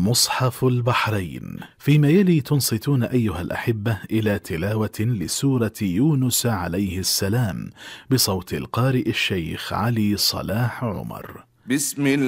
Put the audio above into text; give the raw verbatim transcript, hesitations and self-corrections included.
مصحف البحرين. فيما يلي تنصتون أيها الأحبة إلى تلاوة لسورة يونس عليه السلام بصوت القارئ الشيخ علي صلاح عمر. بسم الله